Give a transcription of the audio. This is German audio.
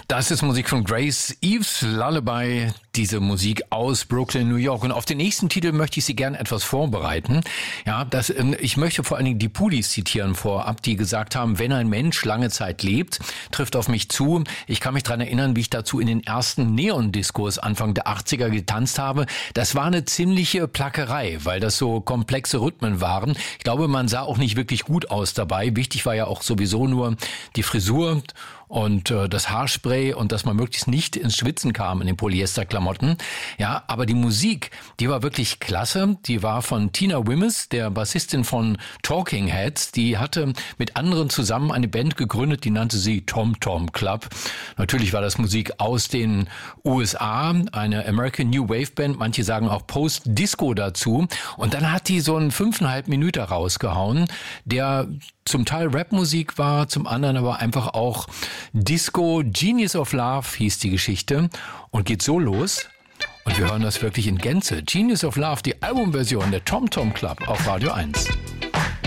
Das ist Musik von Grace Eves Lullaby, diese Musik aus Brooklyn, New York. Und auf den nächsten Titel möchte ich Sie gerne etwas vorbereiten. Ja, ich möchte vor allen Dingen die Pudis zitieren vorab, die gesagt haben, wenn ein Mensch lange Zeit lebt, trifft auf mich zu. Ich kann mich daran erinnern, wie ich dazu in den ersten Neon-Diskos Anfang der 80er getanzt habe. Das war eine ziemliche Plackerei, weil das so komplexe Rhythmen waren. Ich glaube, man sah auch nicht wirklich gut aus dabei. Wichtig war ja auch sowieso nur die Frisur und das Haarspray und dass man möglichst nicht ins Schwitzen kam in den Polyesterklamotten. Ja, aber die Musik, die war wirklich klasse. Die war von Tina Wimmes, der Bassistin von Talking Heads. Die hatte mit anderen zusammen eine Band gegründet, die nannte sie Tom Tom Club. Natürlich war das Musik aus den USA, eine American New Wave Band. Manche sagen auch Post-Disco dazu. Und dann hat die so einen 5,5 Minuten rausgehauen, der zum Teil Rapmusik war, zum anderen aber einfach auch Disco. Genius of Love hieß die Geschichte und geht so los. Und wir hören das wirklich in Gänze. Genius of Love, die Albumversion der Tom Tom Club auf Radio 1.